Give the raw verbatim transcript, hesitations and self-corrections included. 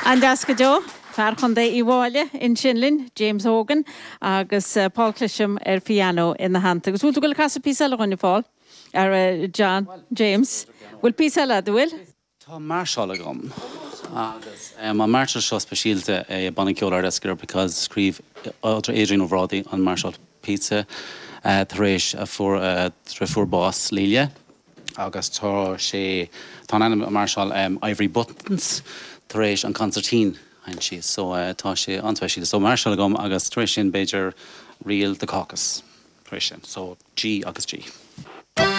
An dasca Joe, Farchon de Iwale in Shinlin, James Hogan, agus uh, Paul Clisham er piano in the hand. Agus wultu gul casa pisala on your fall, er uh, John, James. Will pisala do will? Tá Marshall agam. Agus um, a Marshall show specialte a Bonniciola Rescue because scríb Ultra Adrian O'Vrody on Marshall Pizza uh, Thresh for uh, for boss Lilia. Agus tá sé tá anna Marshall um, Ivory Buttons Thresh and Concertine and she so uh, tá sé antwe so Marshall agam agus Thresh in Bejer real the caucus Thresh so G agus G.